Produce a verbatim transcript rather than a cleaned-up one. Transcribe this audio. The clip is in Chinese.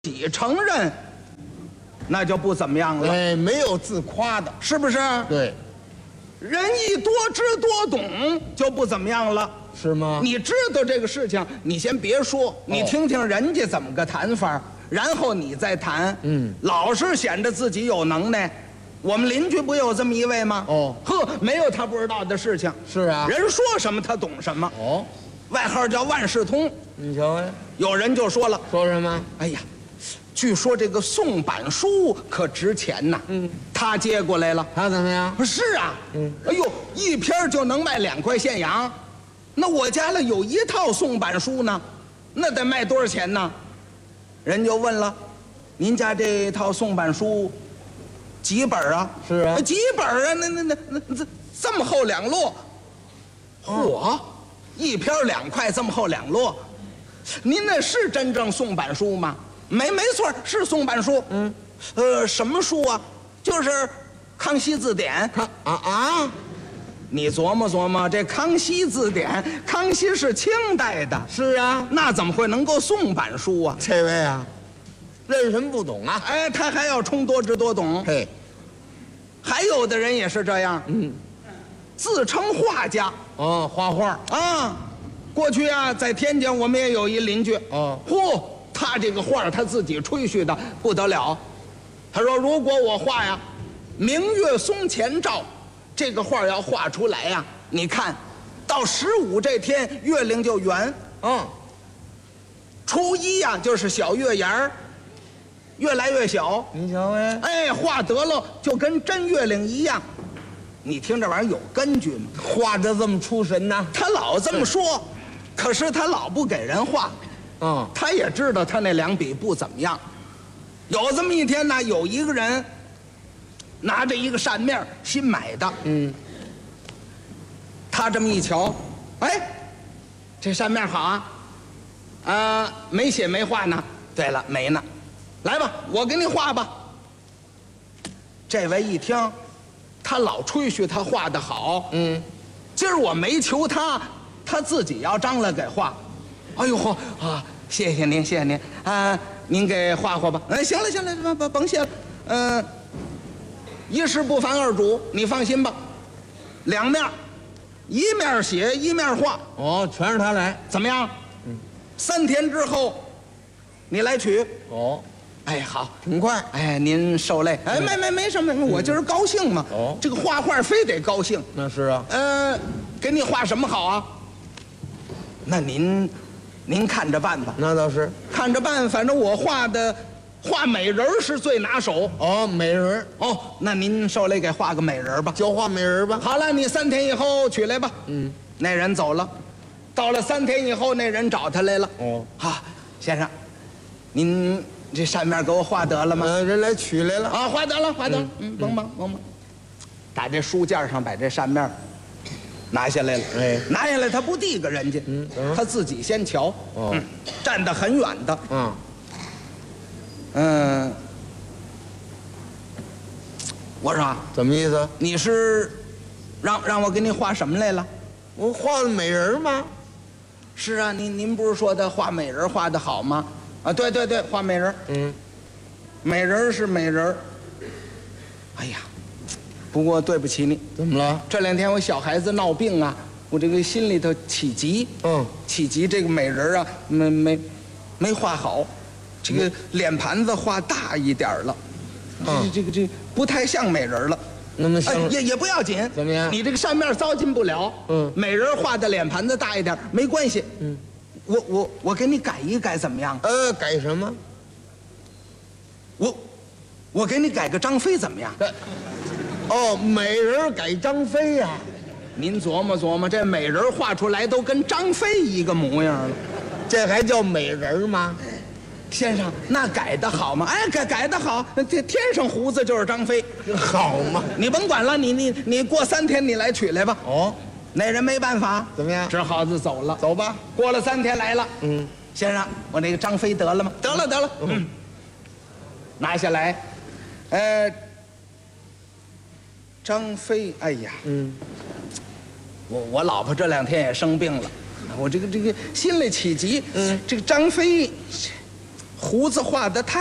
己承认，那就不怎么样了。 哎，没有自夸的， 是不是？ 对， 人一多知多懂就不怎么样了。 是吗？ 你知道这个事情，你先别说，你听听人家怎么个谈法，然后你再谈。 嗯， 老是显着自己有能耐。我们邻居不有这么一位吗？ 哦， 呵，没有他不知道的事情。 是啊， 人说什么他懂什么。 哦， 外号叫万事通。 你瞧呀， 有人就说了， 说什么？ 哎呀，据说这个宋版书可值钱呐。 嗯， 他接过来了。 他怎么样？ 是啊。 嗯， 哎呦，一篇就能卖两块现洋。那我家里有一套宋版书呢，那得卖多少钱呢？人就问了，您家这套宋版书几本啊？ 是啊， 几本啊？那那那那这这么厚两摞，嚯，一篇两块，这么厚两摞。您那是真正宋版书吗？没，没错，是宋版书。嗯，呃，什么书啊？就是《康熙字典》。 看啊啊！ 你琢磨琢磨，这《康熙字典》，康熙是清代的， 是啊， 那怎么会能够宋版书啊？ 这位啊，认什么不懂啊？ 哎，他还要充多知多懂。 嘿， 还有的人也是这样， 嗯， 自称画家哦，画画啊。过去啊，在天津我们也有一邻居， 哦， 嚯，他这个画他自己吹嘘的不得了。他说，如果我画呀，明月松前照，这个画要画出来呀，你看到十五这天月亮就圆， 嗯， 初一呀就是小月牙儿，越来越小。 你瞧哎， 哎，画得了就跟真月亮一样。你听这玩意儿有根据吗？ 画的这么出神呐？ 他老这么说，可是他老不给人画。 嗯， 他也知道他那两笔不怎么样。有这么一天呢，有一个人拿着一个扇面新买的， 嗯， 他这么一瞧，哎，这扇面好啊，啊，没写没画呢。对了，没呢，来吧，我给你画吧。这位一听，他老吹嘘他画的好， 嗯， 今儿我没求他，他自己要张罗给画。哎呦嚯啊！谢谢您，谢谢您啊！您给画画吧。哎，行了行了，甭甭甭谢了。嗯、呃，一事不烦二主，你放心吧。两面，一面写一面画。 哦，全是他来。 怎么样？嗯，三天之后，你来取。 哦， 哎，好， 挺快。 哎，您受累。哎，没没没什么，我今儿高兴嘛。 哦， 这个画画非得高兴。 那是啊。 呃，给你画什么好啊？那您，您看着办吧。 那倒是。 看着办，反正我画的，画美人是最拿手。 哦，美人哦，那您受累给画个美人吧。 就画美人吧。 好了，你三天以后取来吧。 嗯， 那人走了，到了三天以后，那人找他来了。 哦， 啊，先生，您这扇面给我画得了吗？ 呃，人来取来了。 啊，画得了，画得了。嗯，甭忙，甭忙。打这书架上把这扇面拿下来了。 哎， 拿下来他不递给人家， 嗯， 他自己先瞧。 哦， 嗯，站得很远的。 嗯， 嗯，我说怎么意思？ 你是让让我给你画什么来了？ 我画的美人吗？ 是啊，您您不是说的画美人画的好吗？啊，对对对，画美人。 嗯， 美人是美人。哎呀，不过对不起你， 怎么了？ 这两天我小孩子闹病啊，我这个心里头起急。 嗯， 起急，这个美人啊，没没没画好，这个脸盘子画大一点了， 嗯， 这个这个不太像美人了。 那么像、 哎、也也不要紧， 怎么样？ 你这个扇面糟践不了。 嗯， 美人画的脸盘子大一点没关系。 嗯， 我我我给你改一改怎么样？ 呃，改什么？ 我我给你改个张飞怎么样？ 哦，美人改张飞呀、啊。 您琢磨琢磨，这美人画出来都跟张飞一个模样了， 这还叫美人吗？ 先生，那改的好吗？哎，改改的好，这天上胡子就是张飞， 好嘛？ 你甭管了，你你你过三天你来取来吧。 哦， 那人没办法， 怎么样？ 只好就走了。 走吧。 过了三天来了， 嗯， 先生，我那个张飞得了吗？得了得了，嗯，拿下来，呃，张飞，哎呀， 嗯， 我我老婆这两天也生病了，我这个这个心里起急， 嗯， 这个张飞。 胡子画的太